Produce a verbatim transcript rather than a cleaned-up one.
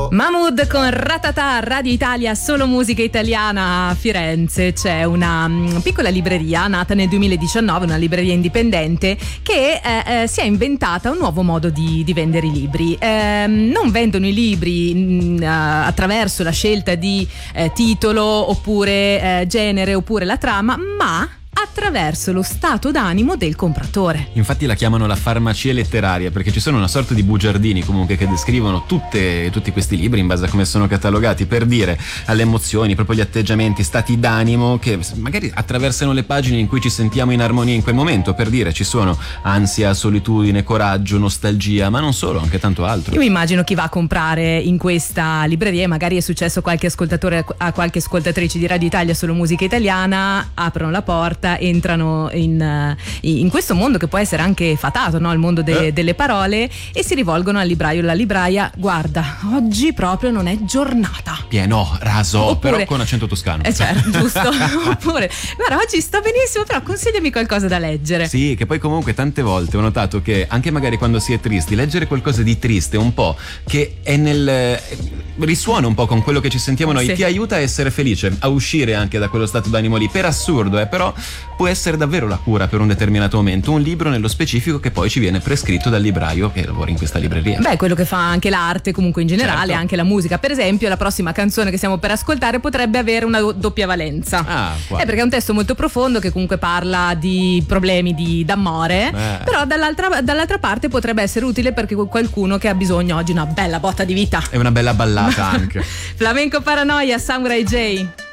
Mahmood con Ratata, Radio Italia, solo musica italiana. A Firenze c'è una um, piccola libreria nata nel duemiladiciannove, una libreria indipendente che eh, eh, si è inventata un nuovo modo di, di vendere i libri. Eh, non vendono i libri mh, uh, attraverso la scelta di eh, titolo oppure eh, genere oppure la trama, ma attraverso lo stato d'animo del compratore. Infatti la chiamano la farmacia letteraria, perché ci sono una sorta di bugiardini comunque che descrivono tutte, tutti questi libri in base a come sono catalogati, per dire alle emozioni, proprio gli atteggiamenti, stati d'animo che magari attraversano le pagine in cui ci sentiamo in armonia in quel momento. Per dire, ci sono ansia, solitudine, coraggio, nostalgia, ma non solo, anche tanto altro. Io mi immagino chi va a comprare in questa libreria, magari è successo a qualche ascoltatore, a qualche ascoltatrice di Radio Italia, solo musica italiana, aprono la porta, entrano in, in questo mondo che può essere anche fatato, no? Il mondo de, eh. delle parole, e si rivolgono al libraio. La libraia: guarda, oggi proprio non è giornata. Pieno, raso, oppure, però con accento toscano. Eh certo, giusto. Oppure, guarda, oggi sto benissimo, però consigliami qualcosa da leggere. Sì, che poi comunque tante volte ho notato che anche magari quando si è tristi, leggere qualcosa di triste un po', che è nel risuona un po' con quello che ci sentiamo noi, sì, ti aiuta a essere felice, a uscire anche da quello stato d'animo lì. Per assurdo, eh, però può essere davvero la cura per un determinato momento, un libro nello specifico che poi ci viene prescritto dal libraio che lavora in questa libreria. Beh, quello che fa anche l'arte comunque in generale, certo, anche la musica. Per esempio, la prossima canzone che stiamo per ascoltare potrebbe avere una doppia valenza. Ah, eh, perché è un testo molto profondo che comunque parla di problemi di, d'amore, eh. però dall'altra, dall'altra parte potrebbe essere utile perché qualcuno che ha bisogno oggi di una bella botta di vita. È una bella ballata anche. Flamenco Paranoia, Samurai J.